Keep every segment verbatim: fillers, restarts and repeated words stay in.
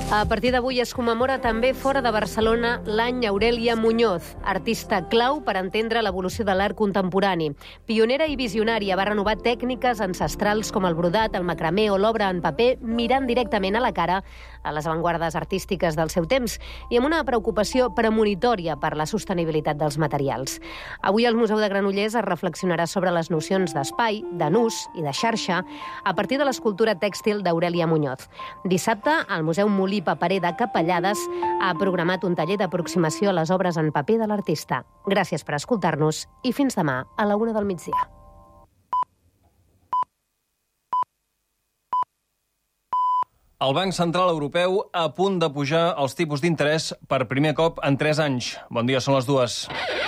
A partir d'avui es commemora també fora de Barcelona l'any Aurèlia Muñoz, artista clau per entendre l'evolució de l'art contemporani. Pionera i visionària, va renovar tècniques ancestrals com el brodat, el macramé o l'obra en paper, mirant directament a la cara a les avantguardes artístiques del seu temps i amb una preocupació premonitòria per la sostenibilitat dels materials. Avui al Museu de Granollers es reflexionarà sobre les nocions d'espai, de nus i de xarxa a partir de l'escultura tèxtil d'Aurèlia Muñoz. Dissabte, al Museu Molí Paperer de Capellades ha programat un taller d'aproximació a les obres en paper de l'artista. Gràcies per escoltar-nos i fins demà a la una del migdia. El Banc Central Europeu a punt de pujar els tipus d'interès per primer cop en tres anys. Bon dia, són les dues.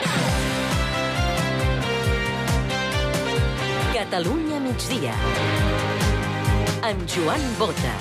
Catalunya migdia. Amb Joan Bota.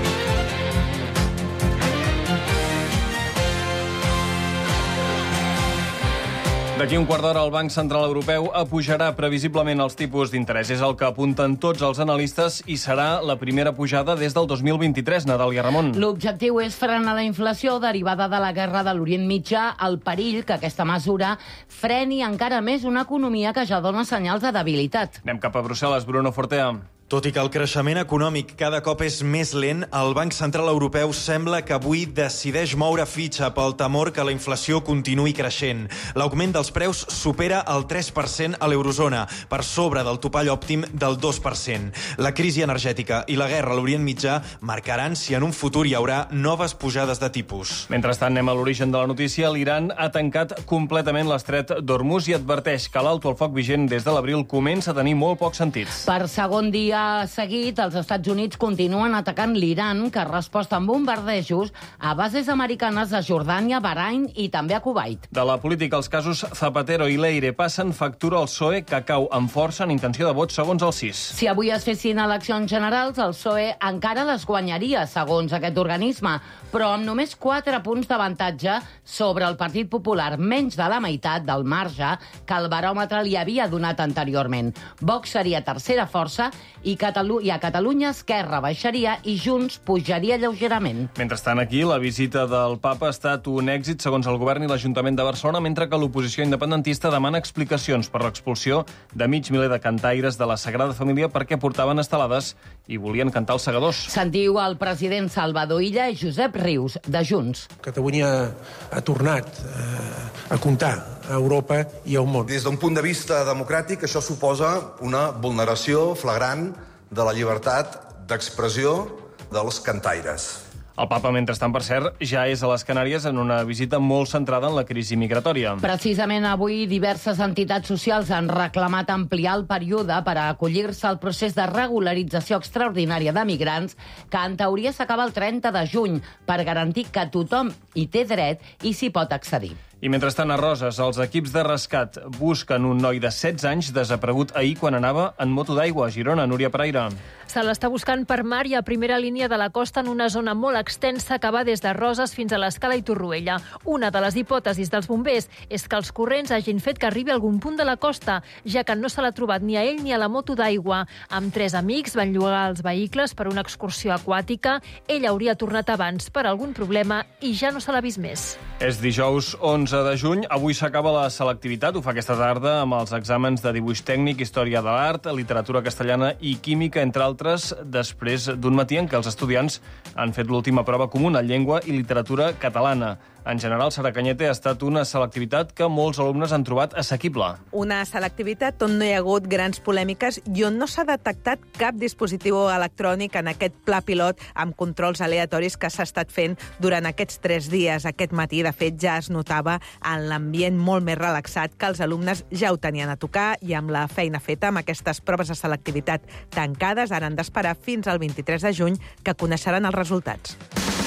D'aquí un quart d'hora el Banc Central Europeu apujarà previsiblement els tipus d'interès. És el que apunten tots els analistes i serà la primera pujada des del dos mil vint-i-tres, Nadàlia Ramon. L'objectiu és frenar la inflació derivada de la guerra de l'Orient Mitjà, el perill que aquesta mesura freni encara més una economia que ja dona senyals de debilitat. Anem cap a Brussel·les, Bruno Fortea. Tot i que el creixement econòmic cada cop és més lent, el Banc Central Europeu sembla que avui decideix moure fitxa pel temor que la inflació continuï creixent. L'augment dels preus supera el tres per cent a l'eurozona, per sobre del topall òptim del dos per cent. La crisi energètica i la guerra a l'Orient Mitjà marcaran si en un futur hi haurà noves pujades de tipus. Mentrestant, anem a l'origen de la notícia. L'Iran ha tancat completament l'estret d'Hormuz i adverteix que l'alto al foc vigent des de l'abril comença a tenir molt pocs sentits. Per segon dia seguit, els Estats Units continuen atacant l'Iran, que ha respost amb bombardejos a bases americanes a Jordània, Bahrain i també a Kuwait. De la política, els casos Zapatero i Leire passen factura al P S O E, que cau amb força en intenció de vot, segons el C I S. Si avui es fessin eleccions generals, el P S O E encara les guanyaria, segons aquest organisme, però amb només quatre punts d'avantatge sobre el Partit Popular, menys de la meitat del marge que el baròmetre li havia donat anteriorment. Vox seria tercera força i, Catalu i a Catalunya Esquerra baixaria i Junts pujaria lleugerament. Mentrestant, aquí, la visita del papa ha estat un èxit, segons el govern i l'Ajuntament de Barcelona, mentre que l'oposició independentista demana explicacions per l'expulsió de mig miler de cantaires de la Sagrada Família perquè portaven estelades i volien cantar els segadors. Sentiu el president Salvador Illa i Josep Rius, de Junts. Catalunya ha tornat eh, a comptar a Europa i al món. Des d'un punt de vista democràtic, això suposa una vulneració flagrant de la llibertat d'expressió dels cantaires. El papa, mentrestant, per cert, ja és a les Canàries en una visita molt centrada en la crisi migratòria. Precisament avui diverses entitats socials han reclamat ampliar el període per a acollir-se al procés de regularització extraordinària de migrants, que en teoria s'acaba el trenta de juny, per garantir que tothom hi té dret i s'hi pot accedir. I mentrestant, a Roses, els equips de rescat busquen un noi de setze anys desaparegut ahir quan anava en moto d'aigua a Girona. Núria Pereira. Se l'està buscant per mar i a primera línia de la costa en una zona molt extensa que va des de Roses fins a l'Escala i Torroella. Una de les hipòtesis dels bombers és que els corrents hagin fet que arribi a algun punt de la costa, ja que no se l'ha trobat ni a ell ni a la moto d'aigua. Amb tres amics van llogar els vehicles per una excursió aquàtica. Ell hauria tornat abans per algun problema i ja no se l'ha vist més. És dijous onze de juny. Avui s'acaba la selectivitat. Ho fa aquesta tarda amb els exàmens de dibuix tècnic, història de l'art, literatura castellana i química, entre altres, després d'un matí en què els estudiants han fet l'última prova comuna, llengua i literatura catalana. En general, Sara Cañete, ha estat una selectivitat que molts alumnes han trobat assequible. Una selectivitat on no hi ha hagut grans polèmiques i on no s'ha detectat cap dispositiu electrònic en aquest pla pilot amb controls aleatoris que s'ha estat fent durant aquests tres dies. Aquest matí, de fet, ja es notava en l'ambient molt més relaxat que els alumnes ja ho tenien a tocar i amb la feina feta amb aquestes proves de selectivitat tancades ara han d'esperar fins al vint-i-tres de juny que coneixeran els resultats.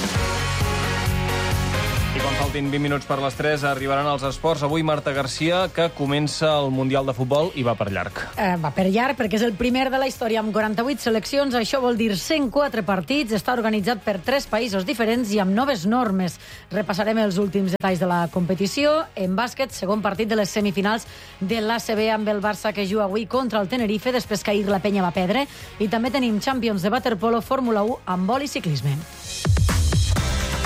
I quan faltin vint minuts per les tres arribaran els esports. Avui Marta Garcia, que comença el Mundial de Futbol i va per llarg. Eh, va per llarg perquè és el primer de la història amb quaranta-vuit seleccions. Això vol dir cent quatre partits. Està organitzat per tres països diferents i amb noves normes. Repassarem els últims detalls de la competició. En bàsquet, segon partit de les semifinals de l'A C B amb el Barça, que juga avui contra el Tenerife després que ahir la penya va perdre. I també tenim Champions de waterpolo, Fórmula u, handbol i ciclisme.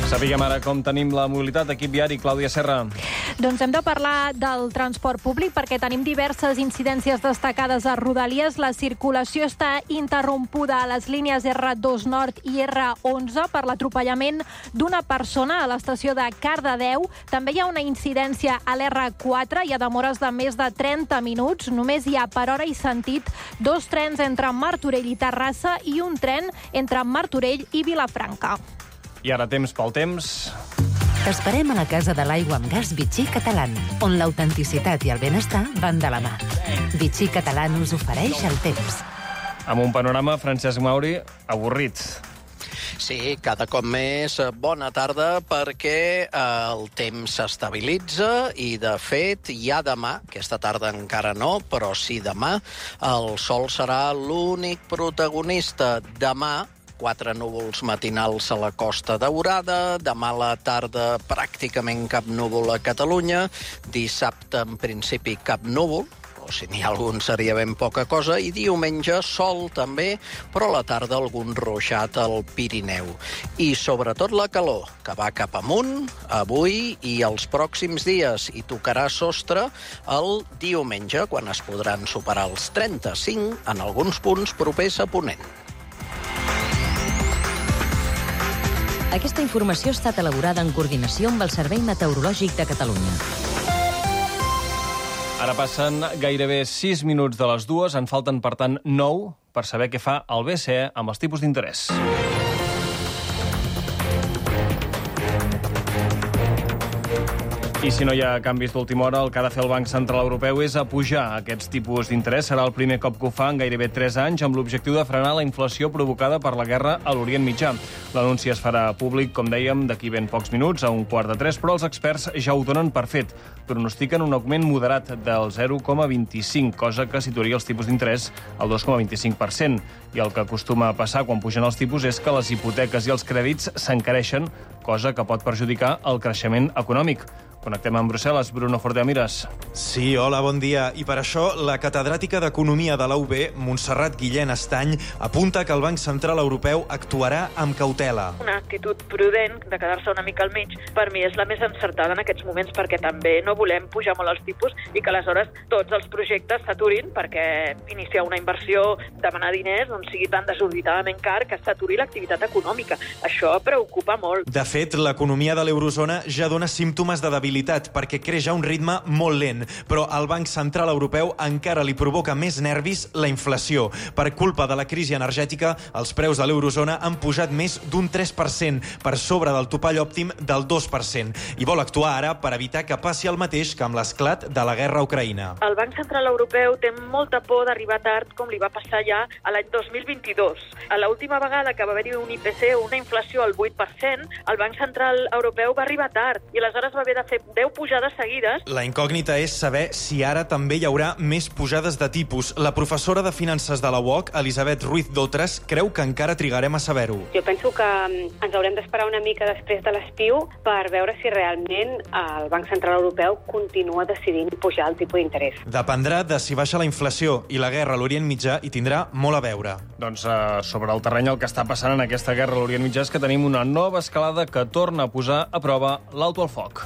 Sapiguem ara com tenim la mobilitat. Equip viari, Clàudia Serra. Doncs hem de parlar del transport públic perquè tenim diverses incidències destacades a Rodalies. La circulació està interrompuda a les línies erre dos Nord i erre onze per l'atropellament d'una persona a l'estació de Cardedeu. També hi ha una incidència a l'erre quatre. Hi ha demores de més de trenta minuts. Només hi ha per hora i sentit dos trens entre Martorell i Terrassa i un tren entre Martorell i Vilafranca. I ara temps pel temps. T'esperem a la Casa de l'Aigua amb Gas Vichy Catalán, on l'autenticitat i el benestar van de la mà. Vichy Catalán us ofereix el temps. Amb un panorama, Francesc Mauri, avorrit. Sí, cada cop més bona tarda perquè el temps s'estabilitza i, de fet, ja demà, aquesta tarda encara no, però sí demà, el sol serà l'únic protagonista. Demà, quatre núvols matinals a la Costa Daurada, demà a la tarda pràcticament cap núvol a Catalunya, dissabte en principi cap núvol, o si n'hi ha algun seria ben poca cosa, i diumenge sol també, però a la tarda algun ruixat al Pirineu. I sobretot la calor, que va cap amunt avui i els pròxims dies, i tocarà sostre el diumenge, quan es podran superar els trenta-cinc en alguns punts propers a Ponent. Aquesta informació ha estat elaborada en coordinació amb el Servei Meteorològic de Catalunya. Ara passen gairebé sis minuts de les dues, en falten, per tant, nou per saber què fa el be ce e amb els tipus d'interès. I si no hi ha canvis d'última hora, el que ha de fer el Banc Central Europeu és apujar aquests tipus d'interès. Serà el primer cop que ho fa en gairebé tres anys, amb l'objectiu de frenar la inflació provocada per la guerra a l'Orient Mitjà. L'anunci es farà públic, com dèiem, d'aquí ben pocs minuts, a un quart de tres, però els experts ja ho donen per fet. Pronostiquen un augment moderat del zero coma vint-i-cinc, cosa que situaria els tipus d'interès al dos coma vint-i-cinc per cent. I el que acostuma a passar quan pugen els tipus és que les hipoteques i els crèdits s'encareixen, cosa que pot perjudicar el creixement econòmic. Connectem amb Brussel·les. Bruno Forteamires. Sí, hola, bon dia. I per això, la catedràtica d'Economia de la U B, Montserrat Guillén Estany, apunta que el Banc Central Europeu actuarà amb cautela. Una actitud prudent de quedar-se una mica al mig, per mi és la més encertada en aquests moments, perquè també no volem pujar molt els tipus i que aleshores tots els projectes s'aturin, perquè iniciar una inversió, demanar diners, doncs sigui tan desorbitadament car que s'aturi l'activitat econòmica. Això preocupa molt. De fet, l'economia de l'eurozona ja dona símptomes de debilitat perquè creix a un ritme molt lent, però al Banc Central Europeu encara li provoca més nervis la inflació. Per culpa de la crisi energètica, els preus de l'eurozona han pujat més d'un tres per cent, per sobre del topall òptim del dos per cent, i vol actuar ara per evitar que passi el mateix que amb l'esclat de la guerra a Ucraïna. El Banc Central Europeu té molta por d'arribar tard, com li va passar ja a l'any dos mil vint-i-dos. A l'última vegada que va haver-hi un I P C, una inflació al vuit per cent, el Banc Central Europeu va arribar tard, i aleshores va haver de fer deu pujades seguides. La incògnita és saber si ara també hi haurà més pujades de tipus. La professora de Finances de la U O C, Elisabet Ruiz d'Otres, creu que encara trigarem a saber-ho. Jo penso que ens haurem d'esperar una mica després de l'estiu per veure si realment el Banc Central Europeu continua decidint pujar el tipus d'interès. Dependrà de si baixa la inflació, i la guerra a l'Orient Mitjà hi tindrà molt a veure. Doncs uh, sobre el terreny el que està passant en aquesta guerra a l'Orient Mitjà és que tenim una nova escalada que torna a posar a prova l'alto al foc.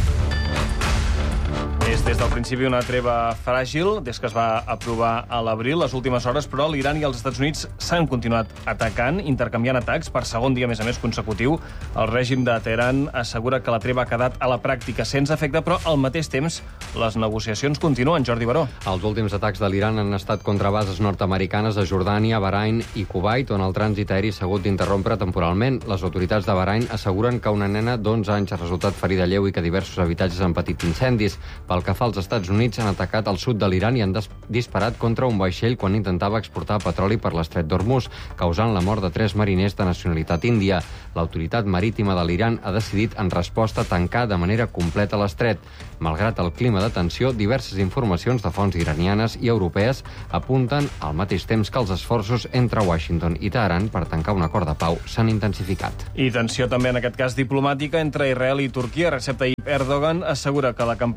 És des del principi una treva fràgil, des que es va aprovar a l'abril. Les últimes hores, però, l'Iran i els Estats Units s'han continuat atacant, intercanviant atacs per segon dia, a més a més, consecutiu. El règim de Teheran assegura que la treva ha quedat a la pràctica sense efecte, però al mateix temps les negociacions continuen. Jordi Baró. Els últims atacs de l'Iran han estat contra bases nord-americanes a Jordània, Bahrain i Kuwait, on el trànsit aeri s'ha hagut d'interrompre temporalment. Les autoritats de Bahrain asseguren que una nena d'onze anys ha resultat ferida lleu i que diversos habitatges han patit incendis. Pel que fa als Estats Units, han atacat el sud de l'Iran i han disparat contra un vaixell quan intentava exportar petroli per l'estret d'Hormuz, causant la mort de tres mariners de nacionalitat índia. L'autoritat marítima de l'Iran ha decidit, en resposta, tancar de manera completa l'estret. Malgrat el clima de tensió, diverses informacions de fonts iranianes i europees apunten al mateix temps que els esforços entre Washington i Teheran per tancar un acord de pau s'han intensificat. I tensió també, en aquest cas, diplomàtica entre Israel i Turquia. Recep Tayyip Erdogan assegura que la campanya militar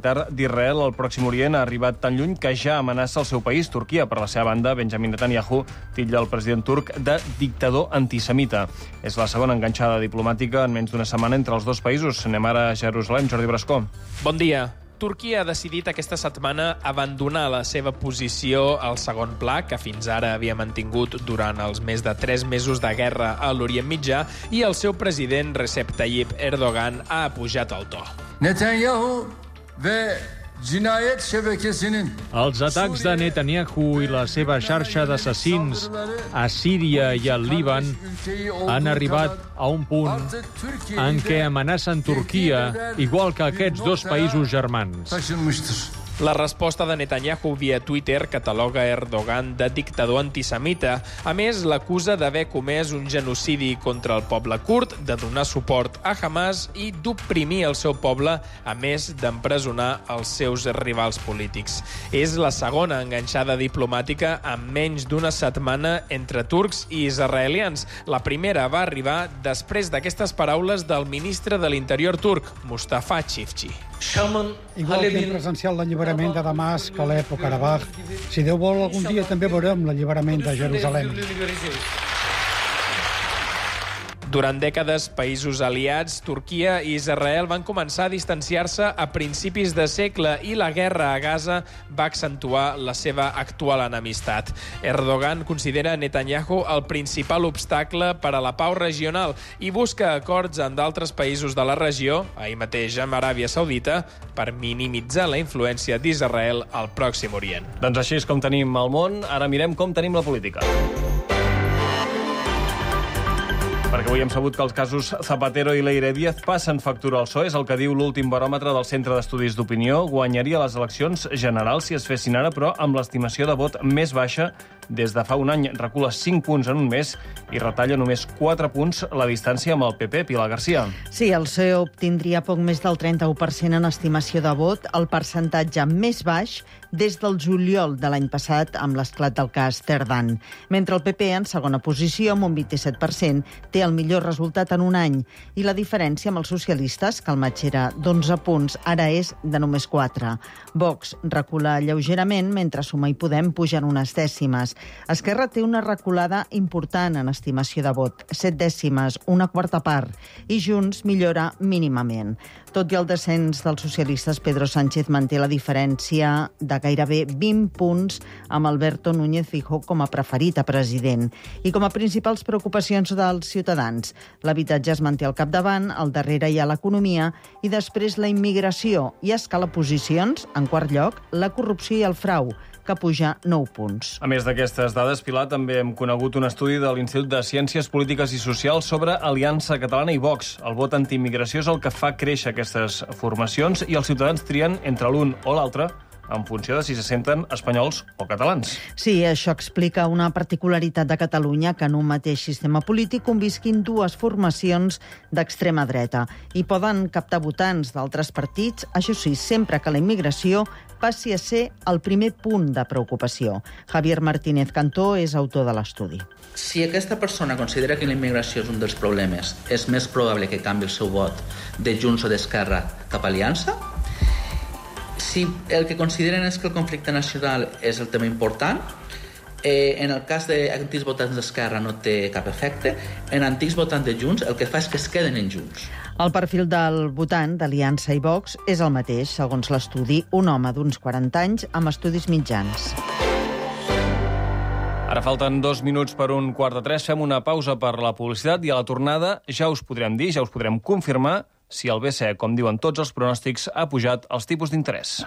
militar d'Israel al Pròxim Orient ha arribat tan lluny que ja amenaça el seu país, Turquia. Per la seva banda, Benjamin Netanyahu titlla el president turc de dictador antisemita. És la segona enganxada diplomàtica en menys d'una setmana entre els dos països. Anem ara a Jerusalem. Jordi Brascó. Bon dia. Turquia ha decidit aquesta setmana abandonar la seva posició al segon pla, que fins ara havia mantingut durant els més de tres mesos de guerra a l'Orient Mitjà, i el seu president, Recep Tayyip Erdogan, ha pujat el to. Netanyahu ve cinayet şebekesinin... Els atacs de Netanyahu i la seva xarxa d'assassins a Síria i al Líban han arribat a un punt en què amenacen Turquia, igual que aquests dos països germans. La resposta de Netanyahu via Twitter cataloga Erdogan de dictador antisemita. A més, l'acusa d'haver comès un genocidi contra el poble kurd, de donar suport a Hamas i d'oprimir el seu poble, a més d'empresonar els seus rivals polítics. És la segona enganxada diplomàtica en menys d'una setmana entre turcs i israelians. La primera va arribar després d'aquestes paraules del ministre de l'Interior turc, Mustafa Chivci. Igual que hem presenciat l'alliberament de Damasc, Alep o Karabakh, si Déu vol, algun dia també veurem l'alliberament de Jerusalem. Durant dècades, països aliats, Turquia i Israel van començar a distanciar-se a principis de segle i la guerra a Gaza va accentuar la seva actual enemistat. Erdogan considera Netanyahu el principal obstacle per a la pau regional i busca acords amb d'altres països de la regió, ahir mateix amb Aràbia Saudita, per minimitzar la influència d'Israel al Pròxim Orient. Doncs així és com tenim el món. Ara mirem com tenim la política. Perquè avui hem sabut que els casos Zapatero i Leire Díaz passen factura al P S O E. És el que diu l'últim baròmetre del Centre d'Estudis d'Opinió. Guanyaria les eleccions generals si es fessin ara, però amb l'estimació de vot més baixa des de fa un any. Recula cinc punts en un mes i retalla només quatre punts la distància amb el P P. Pilar García. Sí, el P S O E obtindria poc més del trenta-u per cent en estimació de vot, el percentatge més baix des del juliol de l'any passat amb l'esclat del cas Terdan. Mentre el P P, en segona posició, amb un vint-i-set per cent, té el millor resultat en un any. I la diferència amb els socialistes, que el maig era d'onze punts, ara és de només quatre. Vox recula lleugerament, mentre Suma i Podem pugen unes dècimes. Esquerra té una reculada important en estimació de vot, set dècimes, una quarta part, i Junts millora mínimament. Tot i el descens dels socialistes, Pedro Sánchez manté la diferència de gairebé vint punts amb Alberto Núñez Feijóo com a preferit a president. I com a principals preocupacions dels ciutadans, l'habitatge es manté al capdavant, al darrere hi ha l'economia i després la immigració, i a escala posicions, en quart lloc, la corrupció i el frau, que puja nou punts. A més d'aquestes dades, Pilar, també hem conegut un estudi de l'Institut de Ciències Polítiques i Socials sobre Aliança Catalana i Vox. El vot antiimmigració és el que fa créixer aquestes formacions i els ciutadans trien entre l'un o l'altre en funció de si se senten espanyols o catalans. Sí, això explica una particularitat de Catalunya, que en un mateix sistema polític convisquin dues formacions d'extrema dreta i poden captar votants d'altres partits, això sí, sempre que la immigració passi a ser el primer punt de preocupació. Javier Martínez Cantó és autor de l'estudi. Si aquesta persona considera que la immigració és un dels problemes, és més probable que canvi el seu vot de Junts o d'Esquerra cap a Aliança? Si el que consideren és que el conflicte nacional és el tema important, eh, en el cas d'antics votants d'Esquerra no té cap efecte, en antics votants de Junts el que fa és que es queden en Junts. El perfil del votant d'Aliança i Vox és el mateix, segons l'estudi, un home d'uns quaranta anys amb estudis mitjans. Ara falten dos minuts per un quart de tres. Fem una pausa per la publicitat i a la tornada ja us podrem dir, ja us podrem confirmar si el B C E, com diuen tots els pronòstics, ha pujat els tipus d'interès.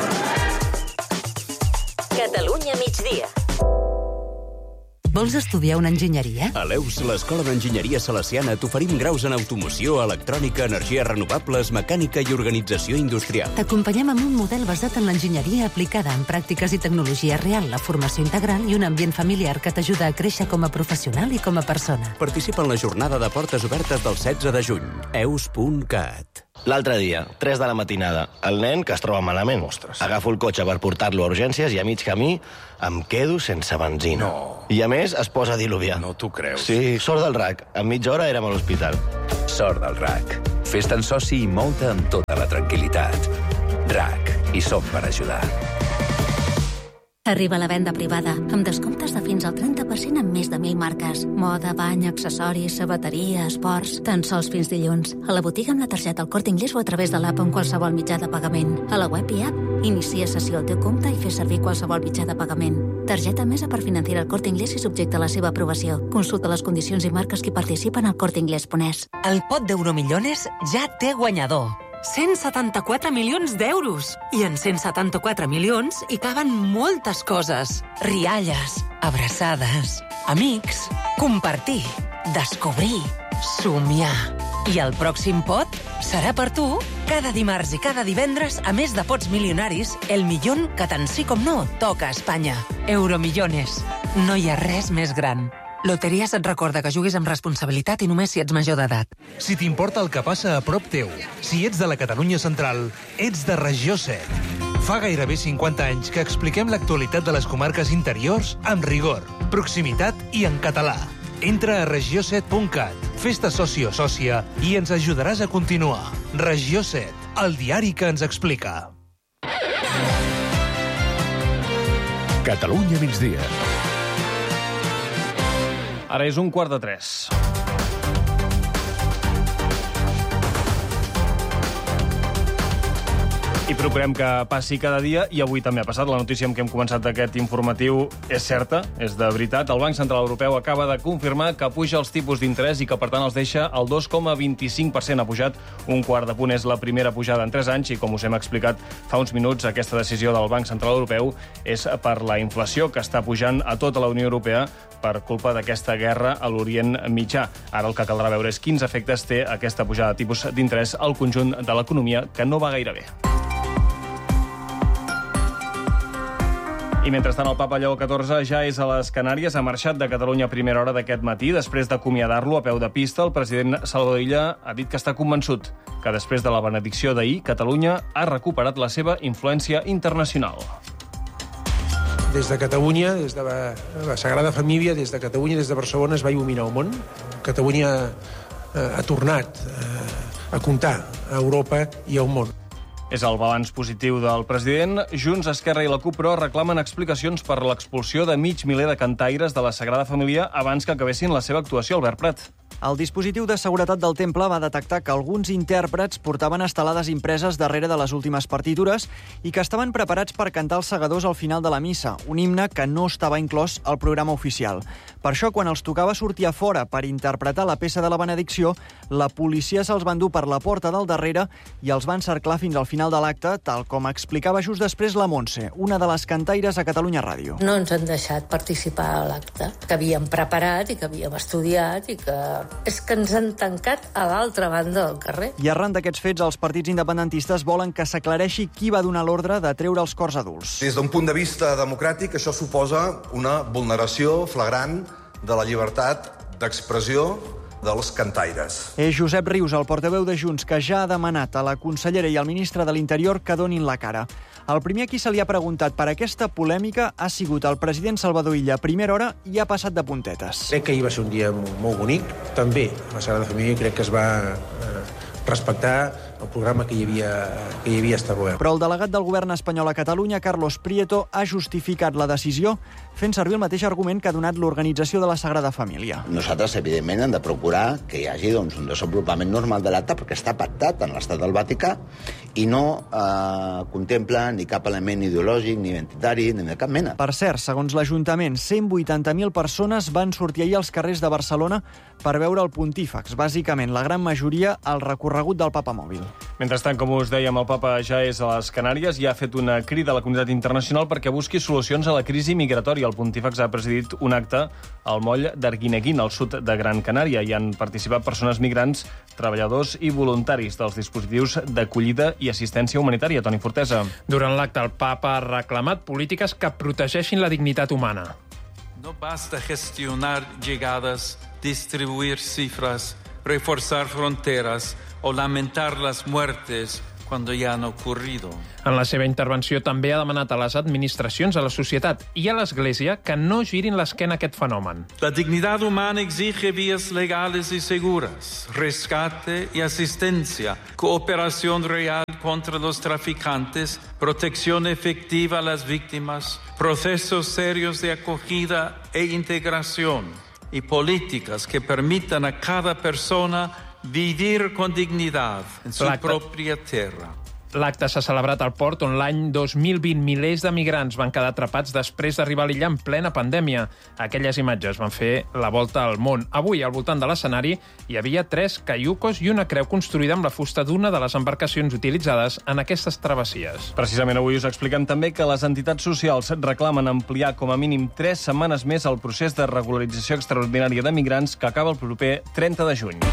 Catalunya migdia. Vols estudiar una enginyeria? A l'E U S, l'Escola d'Enginyeria Salesiana, t'oferim graus en automoció, electrònica, energies renovables, mecànica i organització industrial. T'acompanyem amb un model basat en l'enginyeria aplicada en pràctiques i tecnologia real, la formació integral i un ambient familiar que t'ajuda a créixer com a professional i com a persona. Participa en la jornada de portes obertes del setze de juny. e u s punt cat. L'altre dia, tres de la matinada, el nen que es troba malament. Ostres. Agafo el cotxe per portar-lo a urgències i a mig camí em quedo sense benzina. No. I a més es posa a diluviar. No t'ho creus. Sí, sort del R A C. En mitja hora érem a l'hospital. Sort del R A C. Fes-te'n soci i mou-te amb tota la tranquil·litat. R A C, hi som per ajudar. Arriba la venda privada, amb descomptes de fins al trenta per cent en més de mil marques. Moda, bany, accessoris, sabateria, esports... Tan sols fins dilluns. A la botiga amb la targeta El Corte Inglés o a través de l'app amb qualsevol mitjà de pagament. A la web i app, inicia sessió al teu compte i fes servir qualsevol mitjà de pagament. Targeta emesa per Financiera El Corte Inglés i subjecte a la seva aprovació. Consulta les condicions i marques que participen al Corte Inglés punt es. El pot d'Euromillones ja té guanyador. cent setanta-quatre milions d'euros. I en cent setanta-quatre milions hi caben moltes coses. Rialles, abraçades, amics, compartir, descobrir, somiar. I el pròxim pot serà per tu. Cada dimarts i cada divendres, a més de pots milionaris, el millón que tant sí com no toca a Espanya. Euromillones. No hi ha res més gran. Loteries et recorda que juguis amb responsabilitat i només si ets major d'edat. Si t'importa el que passa a prop teu, si ets de la Catalunya central, ets de Regió set. Fa gairebé cinquanta anys que expliquem l'actualitat de les comarques interiors amb rigor, proximitat i en català. Entra a regió set punt cat, fes-te soci o sòcia i ens ajudaràs a continuar. Regió set, el diari que ens explica. Catalunya migdia. Ara és un quart de tres. I procurem que passi cada dia, i avui també ha passat. La notícia amb què hem començat aquest informatiu és certa, és de veritat. El Banc Central Europeu acaba de confirmar que puja els tipus d'interès i que, per tant, els deixa al dos coma vint-i-cinc per cent. Ha pujat un quart de punt. És la primera pujada en tres anys i, com us hem explicat fa uns minuts, aquesta decisió del Banc Central Europeu és per la inflació que està pujant a tota la Unió Europea per culpa d'aquesta guerra a l'Orient Mitjà. Ara el que caldrà veure és quins efectes té aquesta pujada de tipus d'interès al conjunt de l'economia, que no va gaire bé. I mentrestant, el papa Lleó catorze ja és a les Canàries. Ha marxat de Catalunya a primera hora d'aquest matí. Després d'acomiadar-lo a peu de pista, el president Salvador Illa ha dit que està convençut que després de la benedicció d'ahir, Catalunya ha recuperat la seva influència internacional. Des de Catalunya, des de la, la Sagrada Família, des de Catalunya, des de Barcelona, es va il·luminar el món. Catalunya eh, ha tornat eh, a comptar a Europa i al món. És el balanç positiu del president. Junts, Esquerra i la CUP, però, reclamen explicacions per l'expulsió de mig miler de cantaires de la Sagrada Família abans que acabessin la seva actuació. Albert Prat. El dispositiu de seguretat del temple va detectar que alguns intèrprets portaven estelades impreses darrere de les últimes partitures i que estaven preparats per cantar els segadors al final de la missa, un himne que no estava inclòs al programa oficial. Per això, quan els tocava sortir a fora per interpretar la peça de la benedicció, la policia se'ls va endur per la porta del darrere i els va encerclar fins al final de l'acte, tal com explicava just després la Montse, una de les cantaires a Catalunya Ràdio. No ens han deixat participar a l'acte, que havíem preparat i que havíem estudiat i que és que ens han tancat a l'altra banda del carrer. I arran d'aquests fets, els partits independentistes volen que s'aclareixi qui va donar l'ordre de treure els cors adults. Des d'un punt de vista democràtic, això suposa una vulneració flagrant de la llibertat d'expressió dels cantaires. És Josep Rius, el portaveu de Junts, que ja ha demanat a la consellera i al ministre de l'Interior que donin la cara. El primer a qui se li ha preguntat per aquesta polèmica ha sigut el president Salvador Illa a primera hora i ha passat de puntetes. Crec que ahir va ser un dia molt bonic. També la Sagrada Família crec que es va eh, respectar el programa que hi havia, que hi havia establert. Però el delegat del govern espanyol a Catalunya, Carlos Prieto, ha justificat la decisió fent servir el mateix argument que ha donat l'organització de la Sagrada Família. Nosaltres, evidentment, hem de procurar que hi hagi doncs, un desenvolupament normal de l'acte perquè està pactat en l'Estat del Vaticà i no eh, contempla ni cap element ideològic, ni identitari, ni de cap mena. Per cert, segons l'Ajuntament, cent vuitanta mil persones van sortir ahir als carrers de Barcelona per veure el pontífex. Bàsicament, la gran majoria al recorregut del Papa Mòbil. Mentrestant, com us dèiem, el papa ja és a les Canàries i ha fet una crida a la comunitat internacional perquè busqui solucions a la crisi migratòria. El pontífex ha presidit un acte al moll d'Arguineguín, al sud de Gran Canària. Hi han participat persones migrants, treballadors i voluntaris dels dispositius d'acollida i assistència humanitària. Toni Fortesa. Durant l'acte, el papa ha reclamat polítiques que protegeixin la dignitat humana. No basta gestionar llegadas, distribuir cifras, reforzar fronteras o lamentar las muertes cuando ya han ocurrido. En la seva intervenció també ha demanat a les administracions, a la societat i a l'Església que no girin l'esquena a aquest fenomen. La dignidad humana exige vías legales y seguras, rescate y asistencia, cooperación real contra los traficantes, protección efectiva a las víctimas, procesos serios de acogida e integración y políticas que permitan a cada persona vivir con dignidad en su propia tierra. L'acte s'ha celebrat al port on l'any dos mil vint milers de migrants van quedar atrapats després d'arribar a l'illa en plena pandèmia. Aquelles imatges van fer la volta al món. Avui, al voltant de l'escenari, hi havia tres caiucos i una creu construïda amb la fusta d'una de les embarcacions utilitzades en aquestes travessies. Precisament avui us expliquem també que les entitats socials reclamen ampliar com a mínim tres setmanes més el procés de regularització extraordinària de migrants que acaba el proper trenta de juny.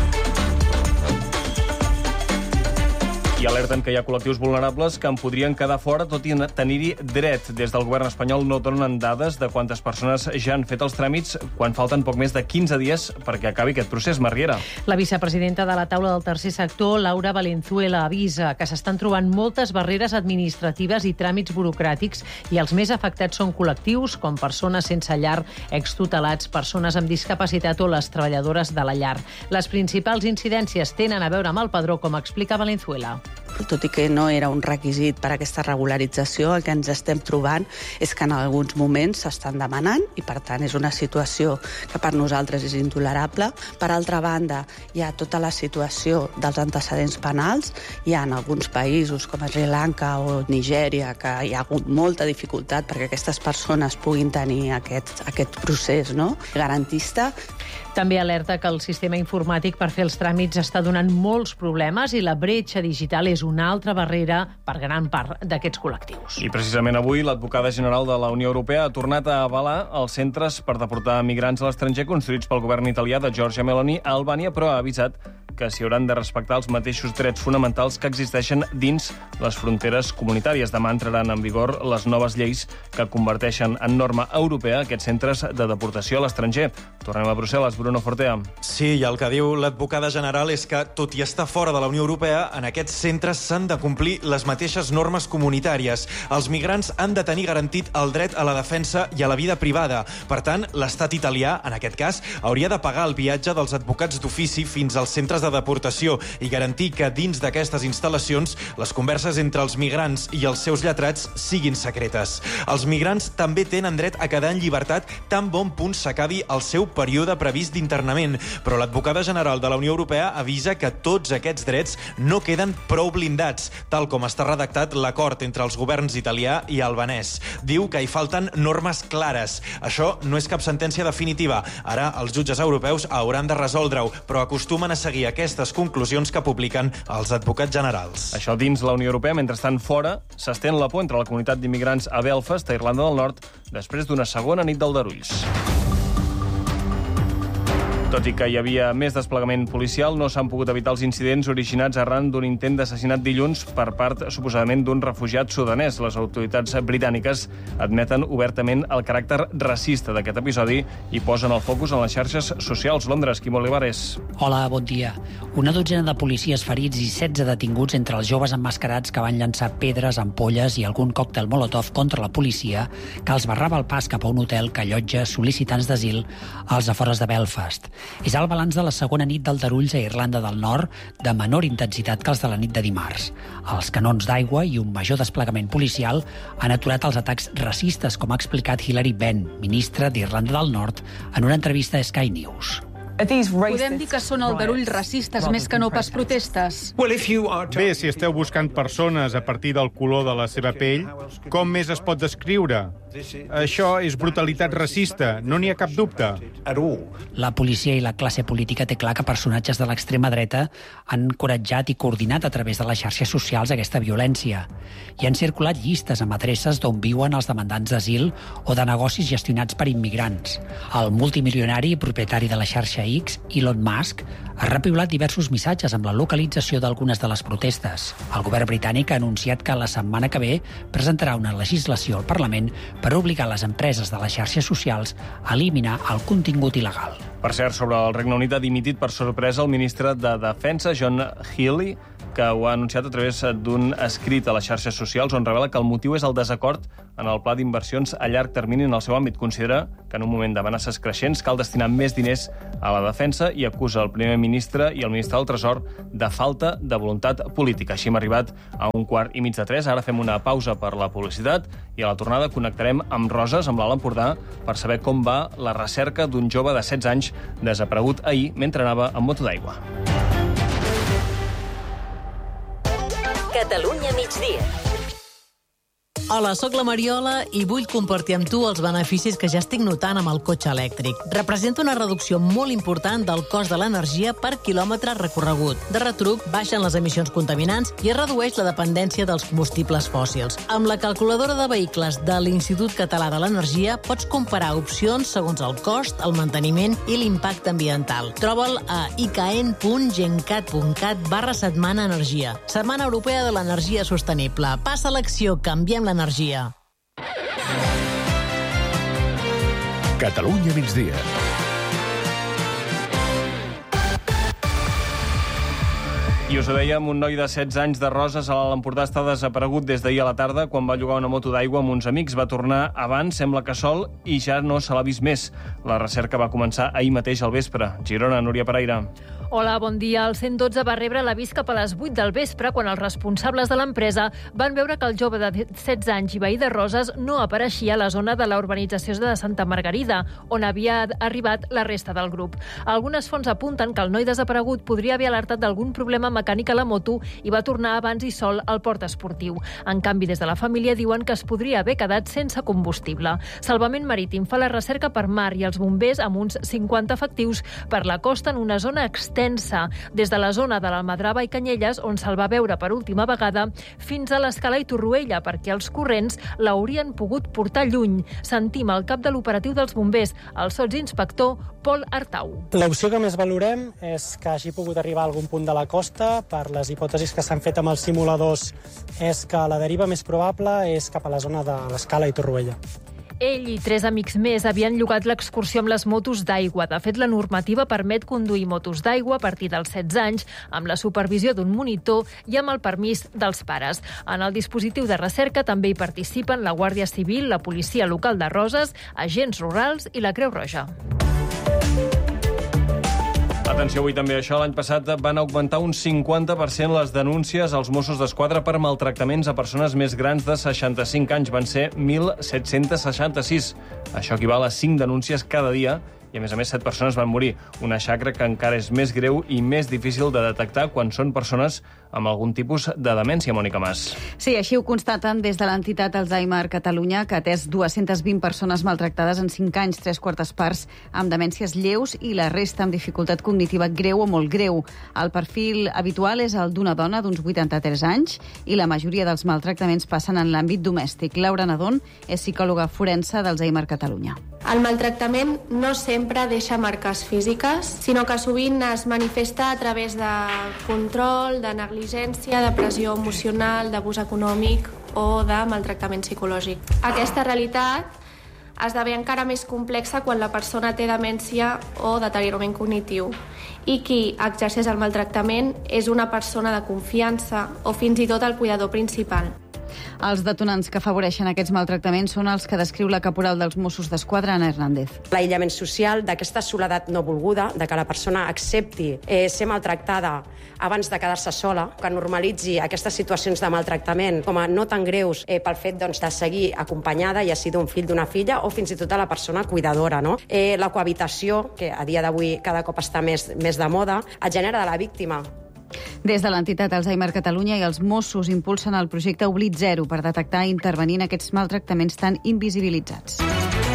I alerten que hi ha col·lectius vulnerables que en podrien quedar fora tot i tenir-hi dret. Des del govern espanyol no donen dades de quantes persones ja han fet els tràmits quan falten poc més de quinze dies perquè acabi aquest procés. Mariera. La vicepresidenta de la taula del tercer sector, Laura Valenzuela, avisa que s'estan trobant moltes barreres administratives i tràmits burocràtics i els més afectats són col·lectius com persones sense llar, extutelats, persones amb discapacitat o les treballadores de la llar. Les principals incidències tenen a veure amb el padró, com explica Valenzuela. Tot i que no era un requisit per a aquesta regularització, el que ens estem trobant és que en alguns moments s'estan demanant i, per tant, és una situació que per nosaltres és intolerable. Per altra banda, hi ha tota la situació dels antecedents penals. Hi ha en alguns països, com Sri Lanka o Nigèria, que hi ha hagut molta dificultat perquè aquestes persones puguin tenir aquest, aquest procés, no?, garantista. També alerta que el sistema informàtic per fer els tràmits està donant molts problemes i la bretxa digital és una altra barrera per gran part d'aquests col·lectius. I precisament avui l'advocada general de la Unió Europea ha tornat a avalar els centres per deportar migrants a l'estranger construïts pel govern italià de Giorgia Meloni a Albània, però ha avisat que s'hi hauran de respectar els mateixos drets fonamentals que existeixen dins les fronteres comunitàries. Demà entraran en vigor les noves lleis que converteixen en norma europea aquests centres de deportació a l'estranger. Tornem a Brussel·les. Bruno Fortea. Sí, i el que diu l'advocada general és que, tot i estar fora de la Unió Europea, en aquests centres s'han de complir les mateixes normes comunitàries. Els migrants han de tenir garantit el dret a la defensa i a la vida privada. Per tant, l'estat italià, en aquest cas, hauria de pagar el viatge dels advocats d'ofici fins als centres de deportació i garantir que dins d'aquestes instal·lacions les converses entre els migrants i els seus lletrats siguin secretes. Els migrants també tenen dret a quedar en llibertat tan bon punt s'acabi el seu període previst d'internament, però l'advocada general de la Unió Europea avisa que tots aquests drets no queden prou blindats, tal com està redactat l'acord entre els governs italià i albanès. Diu que hi falten normes clares. Això no és cap sentència definitiva. Ara els jutges europeus hauran de resoldre-ho, però acostumen a seguir aquestes conclusions que publiquen els advocats generals. Això dins la Unió Europea. Mentrestant, fora, s'estén la por entre la comunitat d'immigrants a Belfast, a Irlanda del Nord, després d'una segona nit d'aldarulls. Tot i que hi havia més desplegament policial, no s'han pogut evitar els incidents originats arran d'un intent d'assassinat dilluns per part, suposadament, d'un refugiat sudanès. Les autoritats britàniques admeten obertament el caràcter racista d'aquest episodi i posen el focus en les xarxes socials. Londres, Quim Olivares. Hola, bon dia. Una dotzena de policies ferits i setze detinguts entre els joves emmascarats que van llançar pedres, ampolles i algun còctel molotov contra la policia que els barrava el pas cap a un hotel que allotja sol·licitants d'asil als afores de Belfast. És el balanç de la segona nit d'aldarulls a Irlanda del Nord, de menor intensitat que els de la nit de dimarts. Els canons d'aigua i un major desplegament policial han aturat els atacs racistes, com ha explicat Hilary Benn, ministra d'Irlanda del Nord, en una entrevista a Sky News. Podem dir que són aldarulls racistes més que no pas protestes? Bé, si esteu buscant persones a partir del color de la seva pell, com més es pot descriure? Això és brutalitat racista, no n'hi ha cap dubte. La policia i la classe política té clar que personatges de l'extrema dreta han encoratjat i coordinat a través de les xarxes socials aquesta violència. Hi han circulat llistes amb adreces d'on viuen els demandants d'asil o de negocis gestionats per immigrants. El multimilionari i propietari de la xarxa X, Elon Musk, ha repiulat diversos missatges amb la localització d'algunes de les protestes. El govern britànic ha anunciat que la setmana que ve presentarà una legislació al Parlament per obligar les empreses de les xarxes socials a eliminar el contingut il·legal. Per cert, sobre el Regne Unit ha dimitit per sorpresa el ministre de Defensa, John Healey, que ho ha anunciat a través d'un escrit a les xarxes socials on revela que el motiu és el desacord en el pla d'inversions a llarg termini en el seu àmbit. Considera que en un moment d'amenaces creixents cal destinar més diners a la defensa i acusa el primer ministre i el ministre del Tresor de falta de voluntat política. Així hem arribat a un quart i mig de tres. Ara fem una pausa per la publicitat i a la tornada connectarem amb Roses, amb l'Alt Empordà, per saber com va la recerca d'un jove de setze anys desaparegut ahir mentre anava amb moto d'aigua. Catalunya migdia. Hola, sóc la Mariola i vull compartir amb tu els beneficis que ja estic notant amb el cotxe elèctric. Representa una reducció molt important del cost de l'energia per quilòmetre recorregut. De retruc, baixen les emissions contaminants i es redueix la dependència dels combustibles fòssils. Amb la calculadora de vehicles de l'Institut Català de l'Energia pots comparar opcions segons el cost, el manteniment i l'impacte ambiental. Troba'l a icaen.gencat.cat barra setmana energia. Setmana Europea de l'Energia Sostenible. Passa a l'acció, canviem l'energia. Energia. Catalunya migdia. I us ho dèiem, un noi de setze anys de Roses a l'Alt Empordà està desaparegut des d'ahir a la tarda quan va llogar una moto d'aigua amb uns amics. Va tornar abans, sembla que sol, i ja no se l'ha vist més. La recerca va començar ahir mateix al vespre. Girona, Núria Pereira. Hola, bon dia. El cent dotze va rebre l'avís cap a les vuit del vespre quan els responsables de l'empresa van veure que el jove de setze anys i veí de Roses no apareixia a la zona de la urbanització de Santa Margarida, on havia arribat la resta del grup. Algunes fonts apunten que el noi desaparegut podria haver alertat d'algun problema mecànic a la moto i va tornar abans i sol al port esportiu. En canvi, des de la família diuen que es podria haver quedat sense combustible. Salvament Marítim fa la recerca per mar i els bombers, amb uns cinquanta efectius, per la costa en una zona extensa des de la zona de l'Almadrava i Canyelles, on se'l va veure per última vegada, fins a l'Escala i Torroella, perquè els corrents l'haurien pogut portar lluny. Sentim el cap de l'operatiu dels bombers, el sotsinspector Pol Artau. L'opció que més valorem és que hagi pogut arribar a algun punt de la costa. Per les hipòtesis que s'han fet amb els simuladors és que la deriva més probable és cap a la zona de l'Escala i Torroella. Ell i tres amics més havien llogat l'excursió amb les motos d'aigua. De fet, la normativa permet conduir motos d'aigua a partir dels setze anys amb la supervisió d'un monitor i amb el permís dels pares. En el dispositiu de recerca també hi participen la Guàrdia Civil, la Policia Local de Roses, agents rurals i la Creu Roja. Atenció, avui també això. L'any passat van augmentar un cinquanta per cent les denúncies als Mossos d'Esquadra per maltractaments a persones més grans de seixanta-cinc anys. Van ser mil set-cents seixanta-sis. Això equival a cinc denúncies cada dia i, a més a més, set persones van morir. Una xacra que encara és més greu i més difícil de detectar quan són persones amb algun tipus de demència, Mònica Mas. Sí, així ho constaten des de l'entitat Alzheimer Catalunya, que ha atès dues-centes vint persones maltractades en cinc anys, tres quartes parts amb demències lleus i la resta amb dificultat cognitiva greu o molt greu. El perfil habitual és el d'una dona d'uns vuitanta-tres anys i la majoria dels maltractaments passen en l'àmbit domèstic. Laura Nadón és psicòloga forense d'Alzheimer Catalunya. El maltractament no sempre deixa marques físiques, sinó que sovint es manifesta a través de control, de negligència, de pressió emocional, d'abús econòmic o de maltractament psicològic. Aquesta realitat esdevé encara més complexa quan la persona té demència o deteriorament cognitiu i qui exerceix el maltractament és una persona de confiança o fins i tot el cuidador principal. Els detonants que afavoreixen aquests maltractaments són els que descriu la caporal dels Mossos d'Esquadra, Anna Hernández. L'aïllament social, d'aquesta soledat no volguda, de que la persona accepti eh, ser maltractada abans de quedar-se sola, que normalitzi aquestes situacions de maltractament com a no tan greus eh, pel fet doncs, de seguir acompanyada, ja sigui d'un fill, d'una filla, o fins i tot a la persona cuidadora. No? Eh, la cohabitació, que a dia d'avui cada cop està més, més de moda, el gènere de la víctima. Des de l'entitat Alzheimer Catalunya i els Mossos impulsen el projecte Oblit Zero per detectar i intervenir en aquests maltractaments tan invisibilitzats.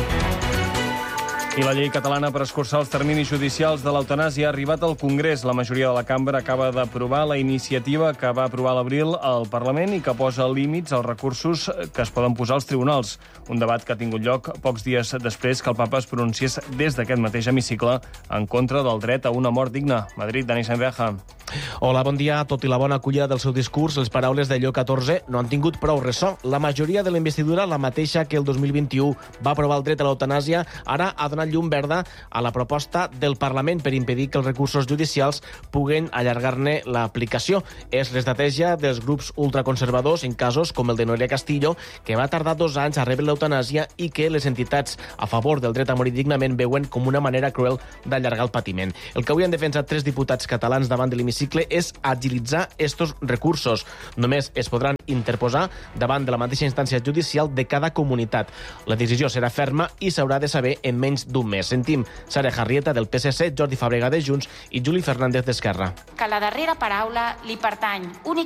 I la llei catalana per escurçar els terminis judicials de l'eutanàsia ha arribat al Congrés. La majoria de la cambra acaba d'aprovar la iniciativa que va aprovar a l'abril al Parlament i que posa límits als recursos que es poden posar als tribunals. Un debat que ha tingut lloc pocs dies després que el papa es pronunciés des d'aquest mateix hemicicle en contra del dret a una mort digna. Madrid, Dani Sanveja. Hola, bon dia. Tot i la bona acollida del seu discurs, les paraules de Lleó catorze no han tingut prou ressò. La majoria de la investidura, la mateixa que el dos mil vint-i-u va aprovar el dret a l'eutanàsia, ara ha donat llum verda a la proposta del Parlament per impedir que els recursos judicials puguen allargar-ne l'aplicació. És l'estratègia dels grups ultraconservadors en casos com el de Noelia Castillo, que va tardar dos anys a rebre l'eutanàsia i que les entitats a favor del dret a morir dignament veuen com una manera cruel d'allargar el patiment. El que avui han defensat tres diputats catalans davant de l'hemicicle és agilitzar estos recursos. Només es podran interposar davant de la mateixa instància judicial de cada comunitat. La decisió serà ferma i s'haurà de saber en menys d'un mes. Sentim Sara Jarrieta del P S C, Jordi Fàbrega de Junts i Juli Fernández d'Esquerra. Que la darrera paraula li pertany únicament